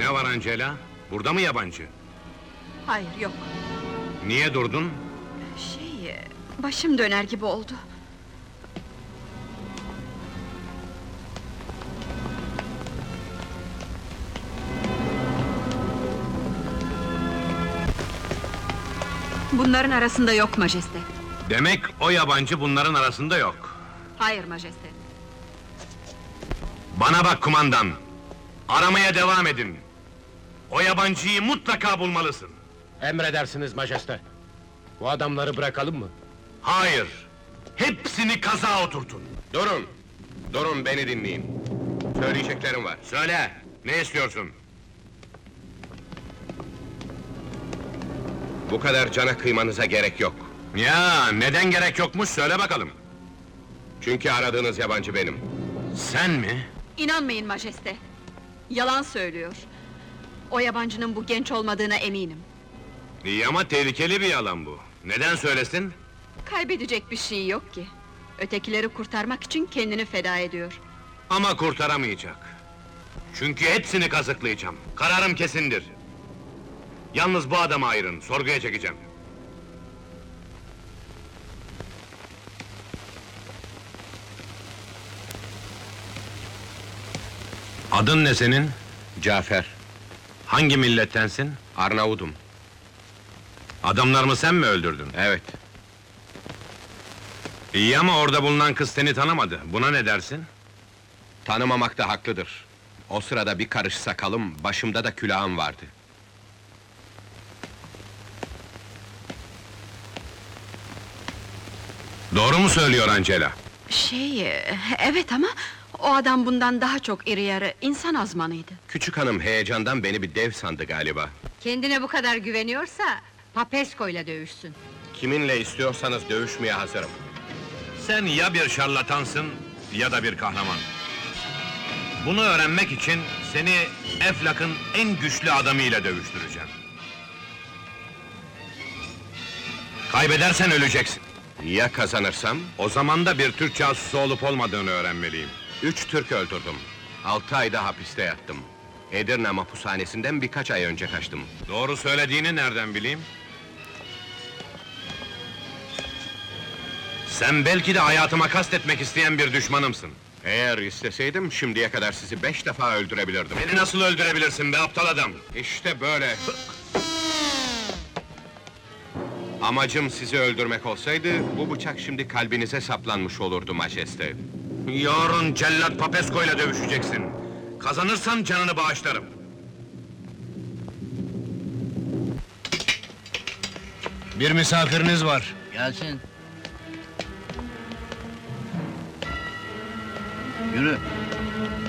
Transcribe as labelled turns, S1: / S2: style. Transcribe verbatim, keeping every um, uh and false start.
S1: Ne var Angela? Burada mı yabancı?
S2: Hayır, yok.
S1: Niye durdun?
S2: Şey, başım döner gibi oldu. Bunların arasında yok majeste.
S1: Demek o yabancı bunların arasında yok.
S2: Hayır majeste.
S1: Bana bak kumandan! Aramaya devam edin! O yabancıyı mutlaka bulmalısın!
S3: Emredersiniz majeste. Bu adamları bırakalım mı?
S1: Hayır! Hepsini kaza oturtun!
S4: Durun! Durun, beni dinleyin. Söyleyeceklerim var.
S1: Söyle, ne istiyorsun?
S4: Bu kadar cana kıymanıza gerek yok.
S1: Ya, neden gerek yokmuş, söyle bakalım!
S4: Çünkü aradığınız yabancı benim.
S1: Sen mi?
S2: İnanmayın majeste. Yalan söylüyor. O yabancının bu genç olmadığına eminim.
S1: İyi ama tehlikeli bir yalan bu. Neden söylesin?
S2: Kaybedecek bir şey yok ki. Ötekileri kurtarmak için kendini feda ediyor.
S1: Ama kurtaramayacak. Çünkü hepsini kazıklayacağım. Kararım kesindir. Yalnız bu adamı ayırın, sorguya çekeceğim. Adın ne senin?
S4: Cafer,
S1: Hangi millettensin?
S4: Arnavudum.
S1: Adamlarımı sen mi öldürdün?
S4: Evet,
S1: İyi ama orada bulunan kız seni tanımadı. Buna ne dersin?
S4: tanımamakta haklıdır. O sırada bir karış sakalım, başımda da külahım vardı.
S1: Doğru mu söylüyor Angela?
S2: Şey, e, evet ama... O adam bundan daha çok iri yarı, insan azmanıydı.
S4: Küçük hanım heyecandan beni bir dev sandı galiba.
S5: Kendine bu kadar güveniyorsa, Papesko'yla dövüşsün.
S4: Kiminle istiyorsanız dövüşmeye hazırım.
S1: Sen ya bir şarlatansın, ya da bir kahraman. Bunu öğrenmek için seni Eflak'ın en güçlü adamıyla dövüştüreceğim. Kaybedersen öleceksin.
S4: Ya kazanırsam?
S1: O zaman da bir Türk casusu olup olmadığını öğrenmeliyim.
S4: Üç Türk öldürdüm. Altı ayda hapiste yattım. Edirne mahpushanesinden birkaç ay önce kaçtım.
S1: Doğru söylediğini nereden bileyim? Sen belki de hayatıma kastetmek isteyen bir düşmanımsın.
S4: Eğer isteseydim, şimdiye kadar sizi beş defa öldürebilirdim.
S1: Beni nasıl öldürebilirsin be aptal adam?
S4: İşte böyle! Amacım sizi öldürmek olsaydı, bu bıçak şimdi kalbinize saplanmış olurdu majeste.
S1: Yarın cellat Papesko ile dövüşeceksin. Kazanırsan canını bağışlarım.
S3: Bir misafiriniz var.
S6: Gelsin. Yürü.